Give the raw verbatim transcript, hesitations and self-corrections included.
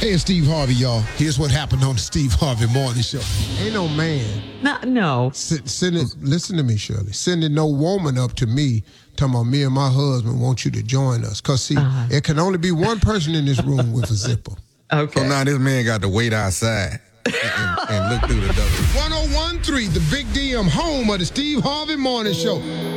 Hey, it's Steve Harvey, y'all. Here's what happened on the Steve Harvey Morning Show. Ain't no man. No. no. Send, send it, listen to me, Shirley. Sending no woman up to me talking about me and my husband want you to join us. Because, see, uh-huh. it can only be one person in this room with a zipper. Okay. So now this man got to wait outside and, and look through the door. one oh one point three, the Big D M, home of the Steve Harvey Morning Show.